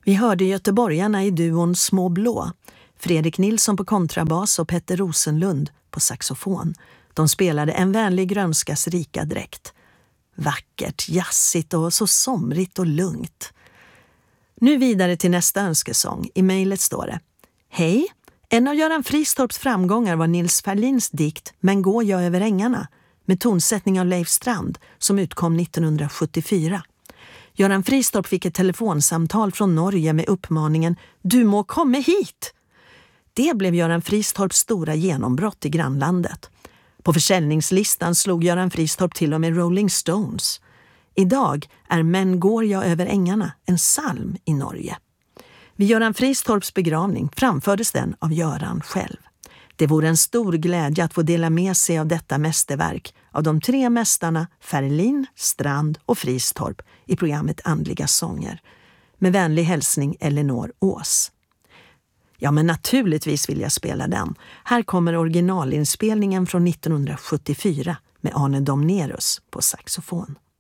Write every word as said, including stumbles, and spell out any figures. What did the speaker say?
Vi hörde göteborgarna i duon Små Blå, Fredrik Nilsson på kontrabas och Petter Rosenlund på saxofon. De spelade En vänlig grönskas rika dräkt. Vackert, jassigt och så somrigt och lugnt. Nu vidare till nästa önskesång. I mejlet står det: Hej! En av Göran Fristorps framgångar var Nils Ferlins dikt Men går jag över ängarna, med tonsättning av Leif Strand, som utkom nittonhundrasjuttiofyra. Göran Fristorp fick ett telefonsamtal från Norge med uppmaningen Du må komma hit! Det blev Göran Fristorps stora genombrott i grannlandet. På försäljningslistan slog Göran Fristorp till och med Rolling Stones. Idag är Men går jag över ängarna en psalm i Norge. Vid Göran Fristorps begravning framfördes den av Göran själv. Det vore en stor glädje att få dela med sig av detta mästerverk av de tre mästarna Ferlin, Strand och Fristorp i programmet Andliga sånger. Med vänlig hälsning Elinor Ås. Ja, men naturligtvis vill jag spela den. Här kommer originalinspelningen från nittonhundrasjuttiofyra med Arne Domnerus på saxofon.